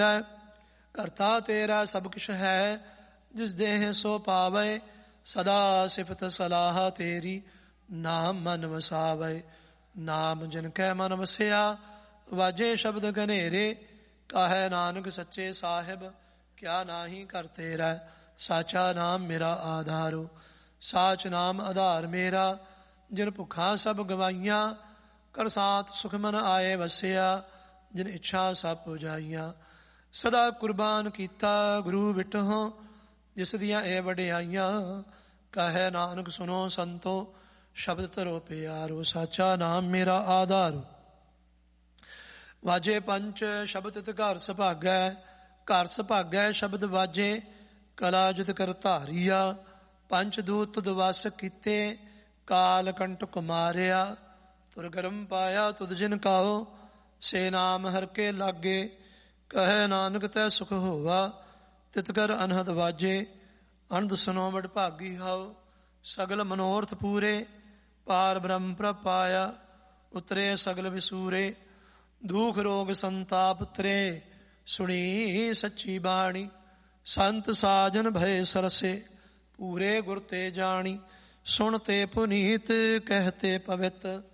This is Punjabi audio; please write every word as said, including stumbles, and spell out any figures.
ਕਰਤਾ ਤੇਰਾ ਸਭ ਕੁਛ ਹੈ, ਜਿਸ ਦੇਹ ਸੋ ਪਾਵੇ। ਸਦਾ ਸਿਫਤ ਸਲਾਹ ਤੇਰੀ, ਨਾਮ ਮਨ ਵਸਾਵੇ। ਨਾਮ ਜਿਨ ਕੈ ਮਨ ਵਸਿਆ, ਵਾਜੇ ਸ਼ਬਦ ਘਨੇਰੇ। ਕਾਹੈ ਨਾਨਕ ਸੱਚੇ ਸਾਹਿਬ, ਕਿਆ ਨਾਹੀ ਕਰ ਤੇਰਾ। ਸਾਚਾ ਨਾਮ ਮੇਰਾ ਆਧਾਰੋ, ਸਾਚ ਨਾਮ ਆਧਾਰ ਮੇਰਾ। ਜਿਨ ਭੁੱਖਾਂ ਸਭ ਗਵਾਈਆਂ, ਕਰ ਸਾਥ ਸੁਖ ਮਨ ਆਏ ਵਸਿਆ। ਜਿਨ ਇੱਛਾ ਸਭ ਪੁਜਾਈਆਂ, ਸਦਾ ਕੁਰਬਾਨ ਕੀਤਾ ਗੁਰੂ ਬਿਟਹੁ। ਜਿਸ ਦੀਆਂ ਇਹ ਵਡਿਆਈਆਂ, ਕਹੈ ਨਾਨਕ ਸੁਨੋ ਸੰਤੋ। ਸ਼ਬਦ ਧਰੋ ਪਿਆਰੋ, ਸਾਚਾ ਨਾਮ ਮੇਰਾ ਆਧਾਰੋ। ਵਾਜੇ ਪੰਚ ਸ਼ਬਦ ਤਿਤ ਘਰ ਸੁਭਾਗੈ, ਘਰ ਸੁਭਾਗੈ ਸ਼ਬਦ ਵਾਜੇ। ਕਲਾ ਜਿਤ ਕਰ ਧਾਰੀਆ, ਪੰਚ ਦੂਤ ਤੁਧ ਵਸ ਕੀਤੇ। ਕਾਲ ਕੰਟਕ ਮਾਰਿਆ, ਤੁਰ ਗਰਮ ਪਾਇਆ ਤੁਧ ਜਿਨ ਕਾਓ। ਸੇ ਨਾਮ ਹਰ ਕੇ ਲਾਗੇ, ਕਹੈ ਨਾਨਕ ਤੈ ਸੁਖ ਹੋਵਾ। ਤਿਤ ਕਰ ਅਨਹਦ ਵਾਜੇ, ਅਨੰਦ ਸੁਨੋ ਵਡ ਭਾਗੀ ਹਾਓ। ਸਗਲ ਮਨੋਰਥ ਪੂਰੇ, ਪਾਰ ਬ੍ਰਹਮ ਪ੍ਰਭ ਪਾਇਆ। ਉਤਰੇ ਸਗਲ ਵਿਸੂਰੇ, ਦੁਖ ਰੋਗ ਸੰਤਾਪ ਤਰੇ। ਸੁਣੀ ਸੱਚੀ ਬਾਣੀ, ਸੰਤ ਸਾਜਨ ਭਏ ਸਰਸੇ। ਪੂਰੇ ਗੁਰ ਤੇ ਜਾਣੀ, ਸੁਣ ਤੇ ਪੁਨੀਤ, ਕਹਿਤੇ ਪਵਿੱਤ।